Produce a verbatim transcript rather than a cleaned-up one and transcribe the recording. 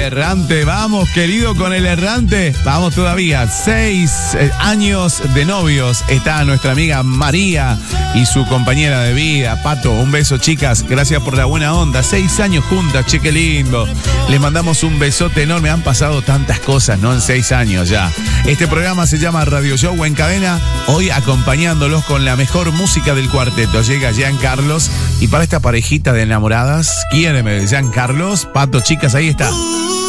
errante, vamos, querido, con el errante. Vamos todavía, seis eh, años de novios. Está nuestra amiga María y su compañera de vida, Pato. Un beso, chicas, gracias por la buena onda. Seis años juntas, che, qué lindo. Les mandamos un besote enorme. Han pasado tantas cosas, ¿no? En seis años ya. Este programa se llama Radio Show en Cadena. Hoy acompañándolos con la mejor música del cuarteto. Llega Jean Carlos. Y para esta parejita de enamoradas, quiéreme, Jean Carlos, Pato, chicas, ahí está.